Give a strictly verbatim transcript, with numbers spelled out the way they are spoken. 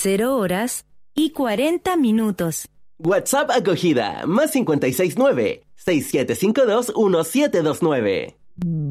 cero horas y cuarenta minutos. WhatsApp acogida, más cincuenta y seis nueve, seis siete cinco dos, uno siete dos nueve.